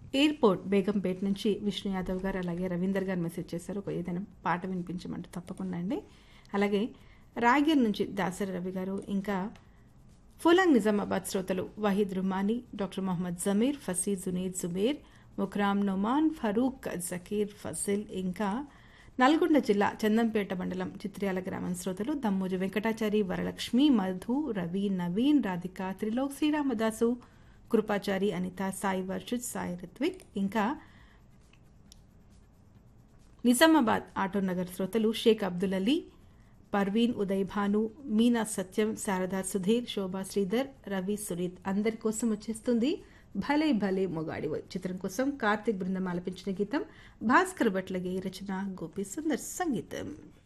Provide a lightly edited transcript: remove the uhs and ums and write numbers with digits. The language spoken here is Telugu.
ఎయిర్పోర్ట్ బేగంపేట నుంచి విష్ణు యాదవ్ గారు, అలాగే రవీందర్ గారు మెసేజ్ చేశారు. ఒక ఏదైనా పాట వినిపించమంటే తప్పకుండా అండి. అలాగే రాయగిర్ నుంచి దాసరి రవి గారు, ఇంకా ఫులాంగ్ నిజామాబాద్ శ్రోతలు వహీద్ రుమానీ, డాక్టర్ మొహమ్మద్ జమీర్, ఫసీ జునీద్ జుబేర్, ముక్రామ్ నొమాన్, ఫరూక్ జకీర్ ఫజిల్, ఇంకా నల్గొండ జిల్లా చందంపేట మండలం చిత్ర్యాల గ్రామం శ్రోతలు దమ్మోజు వెంకటాచారి, వరలక్ష్మి, మధు, రవి, నవీన్, రాధిక, త్రిలోక్, శ్రీరామదాసు, కృపాచారి, అనిత, సాయి వర్షిత్, సాయి రిత్విక్, ఇంకా నిజామాబాద్ ఆటోనగర్ శ్రోతలు షేక్ అబ్దుల్ అలీ, పర్వీన్, ఉదయ్ భాను, మీనా సత్యం, శారదా సుధీర్, శోభా శ్రీధర్, రవి సునీత్ అందరి కోసం వచ్చేస్తుంది భలే భలే మొగాడివోయ్ చిత్రం కోసం కార్తీక్ బృందం ఆలపించిన గీతం. భాస్కర్ భట్ల గేయ రచన, గోపి సుందర్ సంగీతం.